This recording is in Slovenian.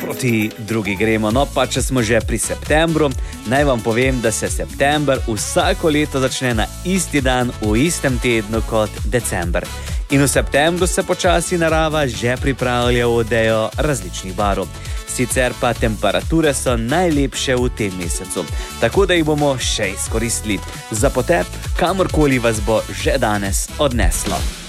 proti drugi gremo. No, pa če smo že pri septembru, naj vam povem, da se september vsako leto začne na isti dan v istem tednu kot december. In v septembru se počasi narava že pripravlja v odejo različnih barv. Sicer pa temperature so najlepše v tem mesecu, tako da jih bomo še izkoristili za potep, kamorkoli vas bo že danes odneslo.